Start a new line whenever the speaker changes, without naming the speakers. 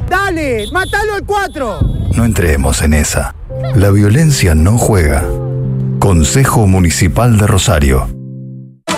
¡Dale! ¡Mátalo al 4!
No entremos en esa. La violencia no juega. Consejo Municipal de Rosario.